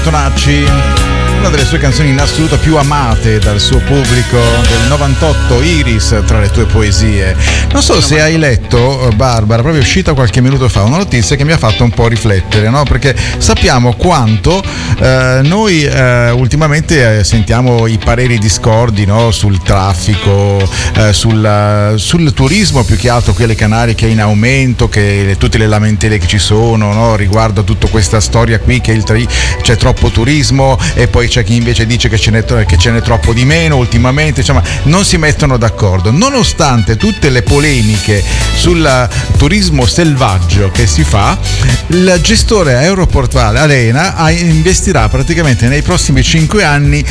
Tonacci, una delle sue canzoni in assoluto più amate dal suo pubblico del 98, Iris, tra le tue poesie. Non so se hai letto, Barbara, proprio è uscita qualche minuto fa una notizia che mi ha fatto un po' riflettere, no? Perché sappiamo quanto noi ultimamente sentiamo i pareri discordi, no? Sul traffico, sul turismo, più che altro qui alle Canarie, che è in aumento, che tutte le lamentele che ci sono, no? Riguardo a tutta questa storia qui, che c'è troppo turismo, e poi c'è chi invece dice che ce n'è troppo di meno ultimamente. Insomma, non si mettono d'accordo. Nonostante tutte le polemiche sul turismo selvaggio che si fa, il gestore aeroportuale ALENA investirà praticamente nei prossimi 5 anni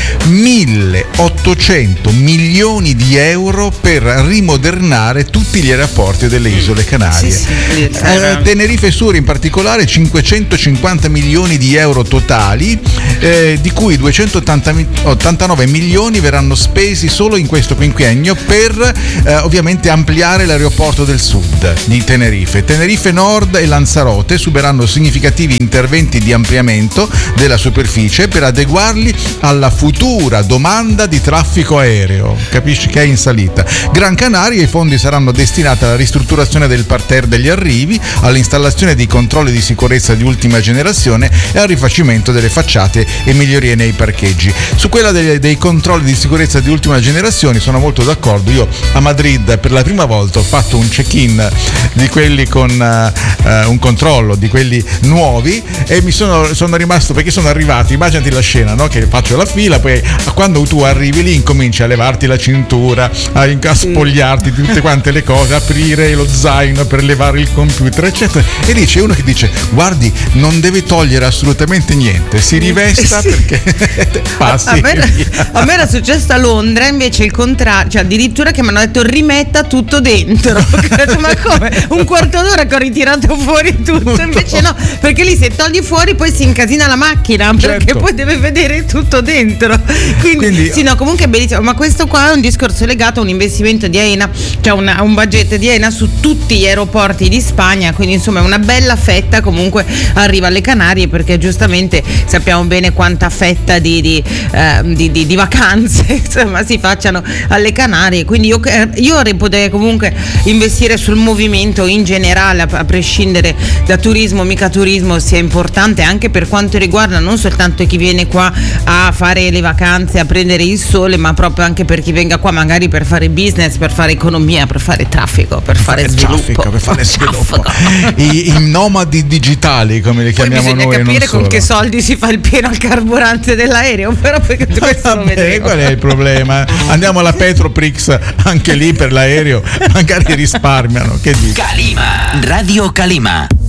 1.800 milioni di euro per rimodernare tutti gli aeroporti delle isole Canarie. Tenerife e Sur in particolare 550 milioni di euro totali, di cui 289 milioni verranno spesi solo in questo quinquennio per ovviamente ampliare l'aeroporto del sud di Tenerife. Tenerife Nord e Lanzarote subiranno significativi interventi di ampliamento della superficie per adeguarli alla futura domanda di traffico aereo. Capisci che è in salita. Gran Canaria, i fondi saranno destinati alla ristrutturazione del parterre degli arrivi, all'installazione di controlli di sicurezza di ultima generazione e al rifacimento delle facciate e migliorie nei parcheggi. Su quella dei controlli di sicurezza di ultima generazione sono molto d'accordo. Io a Madrid per la prima volta ho fatto un check-in di quelli con un controllo di quelli nuovi, e mi sono rimasto, perché sono arrivati, immaginati la scena, no? Che faccio la fila, poi quando tu arrivi lì incominci a levarti la cintura, a spogliarti di tutte quante le cose, aprire lo zaino per levare il computer, eccetera, e lì c'è uno che dice: guardi, non deve togliere assolutamente niente, si rivesta perché passi. A me era successo a Londra invece il contrario, cioè addirittura che mi hanno detto rimetta tutto dentro. Ma come? Un quarto d'ora che ho ritirato fuori tutto, invece no, perché lì se togli fuori poi si incasina la macchina, perché certo, poi deve vedere tutto dentro. Quindi sì, no, comunque è bellissimo, ma questo qua è un discorso legato a un investimento di AENA, cioè un budget di AENA su tutti gli aeroporti di Spagna, quindi insomma una bella fetta comunque arriva alle Canarie, perché giustamente sappiamo bene quanta fetta di vacanze insomma si facciano alle Canarie, quindi io potrei comunque investire sul movimento in generale, a prescindere da turismo, mica turismo, sia importante anche per quanto riguarda non soltanto chi viene qua a fare le vacanze, a prendere il sole, ma proprio anche per chi venga qua magari per fare business, per fare economia, per fare traffico, per fare sviluppo. I nomadi digitali, come li chiamiamo noi. Bisogna capire con che soldi si fa il pieno al carburante dell'aereo, però perché questo lo vedremo. Qual è il problema? Andiamo alla Petroprix, anche lì per l'aereo magari risparmiano. Che dici? Calima, Radio Calima.